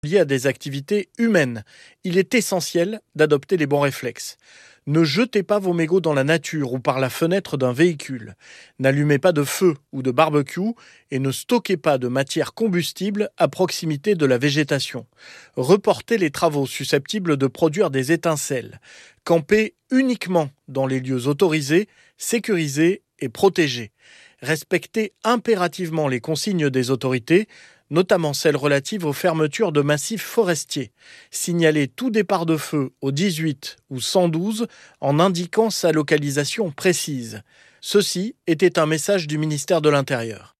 liées à des activités humaines. Il est essentiel d'adopter les bons réflexes. Ne jetez pas vos mégots dans la nature ou par la fenêtre d'un véhicule. N'allumez pas de feu ou de barbecue et ne stockez pas de matière combustible à proximité de la végétation. Reportez les travaux susceptibles de produire des étincelles. Campez uniquement dans les lieux autorisés, sécurisés et protégés. Respectez impérativement les consignes des autorités, notamment celles relatives aux fermetures de massifs forestiers. Signalez tout départ de feu au 18 ou 112 en indiquant sa localisation précise. Ceci était un message du ministère de l'Intérieur.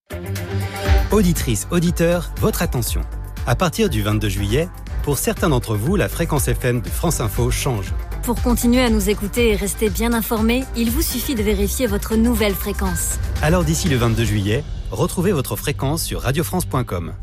Auditrices, auditeurs, votre attention. À partir du 22 juillet, pour certains d'entre vous, la fréquence FM de France Info change. Pour continuer à nous écouter et rester bien informés, il vous suffit de vérifier votre nouvelle fréquence. Alors d'ici le 22 juillet, retrouvez votre fréquence sur radiofrance.com.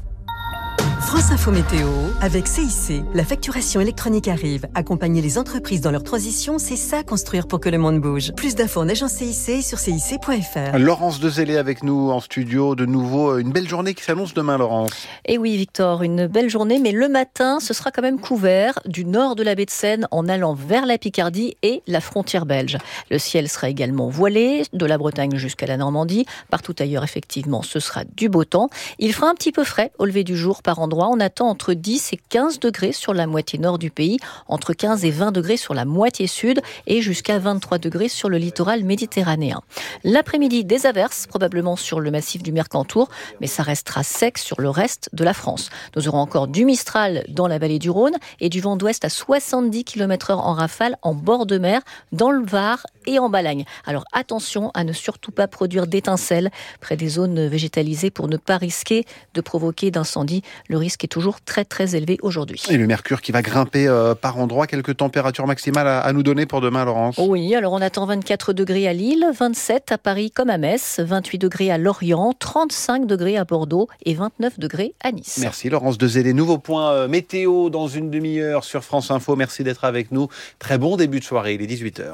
France Info Météo avec CIC. La facturation électronique arrive. Accompagner les entreprises dans leur transition, c'est ça construire pour que le monde bouge. Plus d'infos en agence CIC et sur cic.fr. Laurence Dezellé avec nous en studio. De nouveau, une belle journée qui s'annonce demain, Laurence. Et oui, Victor, une belle journée, mais le matin, ce sera quand même couvert du nord de la baie de Seine en allant vers la Picardie et la frontière belge. Le ciel sera également voilé, de la Bretagne jusqu'à la Normandie. Partout ailleurs, effectivement, ce sera du beau temps. Il fera un petit peu frais au lever du jour par endroit. On attend entre 10 et 15 degrés sur la moitié nord du pays, entre 15 et 20 degrés sur la moitié sud et jusqu'à 23 degrés sur le littoral méditerranéen. L'après-midi, des averses, probablement sur le massif du Mercantour, mais ça restera sec sur le reste de la France. Nous aurons encore du Mistral dans la vallée du Rhône et du vent d'ouest à 70 km/h en rafale en bord de mer, dans le Var et en Balagne. Alors attention à ne surtout pas produire d'étincelles près des zones végétalisées pour ne pas risquer de provoquer d'incendies. Le risque est toujours très très élevé aujourd'hui. Et le mercure qui va grimper par endroits. Quelques températures maximales à nous donner pour demain, Laurence? Oui, alors on attend 24 degrés à Lille, 27 à Paris comme à Metz, 28 degrés à Lorient, 35 degrés à Bordeaux et 29 degrés à Nice. Merci Laurence Dezellé. Nouveau point météo dans une demi-heure sur France Info. Merci d'être avec nous. Très bon début de soirée, il est 18h.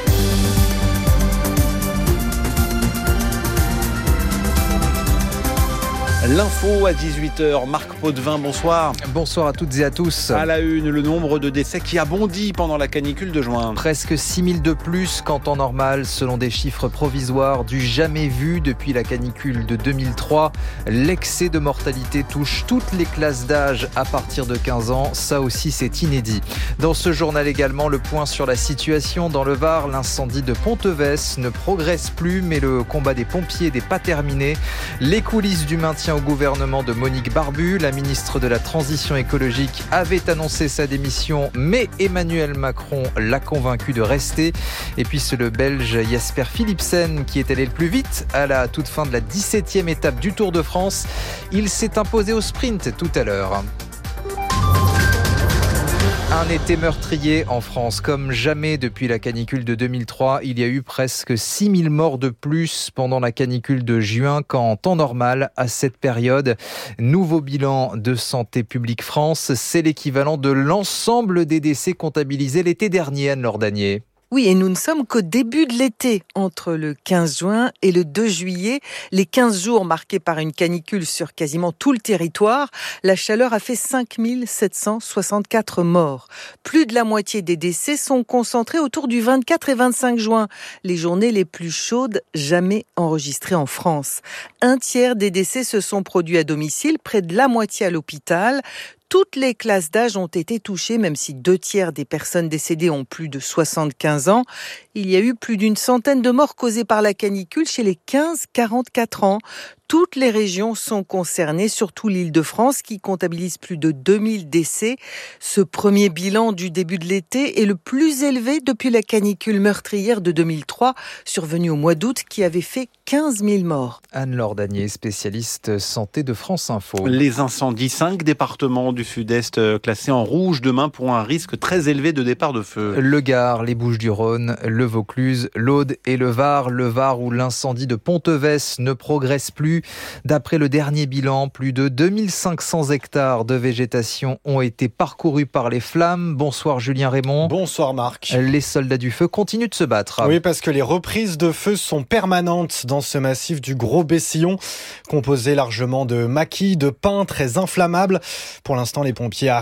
L'info à 18h, Marc Potvin, bonsoir. Bonsoir à toutes et à tous. À la une, le nombre de décès qui a bondi pendant la canicule de juin. Presque 6000 de plus qu'en temps normal, selon des chiffres provisoires du jamais vu depuis la canicule de 2003. L'excès de mortalité touche toutes les classes d'âge à partir de 15 ans. Ça aussi, c'est inédit. Dans ce journal également, le point sur la situation dans le Var. L'incendie de Pontevès ne progresse plus, mais le combat des pompiers n'est pas terminé. Les coulisses du maintien au gouvernement de Monique Barbu. La ministre de la Transition écologique avait annoncé sa démission, mais Emmanuel Macron l'a convaincu de rester. Et puis c'est le Belge Jasper Philipsen qui est allé le plus vite à la toute fin de la 17e étape du Tour de France. Il s'est imposé au sprint tout à l'heure. Un été meurtrier en France, comme jamais depuis la canicule de 2003. Il y a eu presque 6000 morts de plus pendant la canicule de juin qu'en temps normal à cette période. Nouveau bilan de Santé publique France, c'est l'équivalent de l'ensemble des décès comptabilisés l'été dernier, Anne-Laure Danier. Oui, et nous ne sommes qu'au début de l'été, entre le 15 juin et le 2 juillet. Les 15 jours marqués par une canicule sur quasiment tout le territoire, la chaleur a fait 5764 morts. Plus de la moitié des décès sont concentrés autour du 24 et 25 juin, les journées les plus chaudes jamais enregistrées en France. Un tiers des décès se sont produits à domicile, près de la moitié à l'hôpital. Toutes les classes d'âge ont été touchées, même si 2 tiers des personnes décédées ont plus de 75 ans. Il y a eu plus d'une centaine de morts causées par la canicule chez les 15-44 ans. Toutes les régions sont concernées, surtout l'Île-de-France qui comptabilise plus de 2000 décès. Ce premier bilan du début de l'été est le plus élevé depuis la canicule meurtrière de 2003, survenue au mois d'août, qui avait fait 15 000 morts. Anne-Laure Danier, spécialiste santé de France Info. Les incendies, 5 départements du sud-est classés en rouge demain pour un risque très élevé de départ de feu. Le Gard, les Bouches-du-Rhône, le Vaucluse, l'Aude et le Var. Le Var où l'incendie de Pontevès ne progresse plus. début. D'après le dernier bilan, plus de 2500 hectares de végétation ont été parcourus par les flammes. Bonsoir Julien Raymond. Bonsoir Marc. Les soldats du feu continuent de se battre. Oui, parce que les reprises de feu sont permanentes dans ce massif du Gros Bessillon, composé largement de maquis, de pins très inflammables. Pour l'instant, les pompiers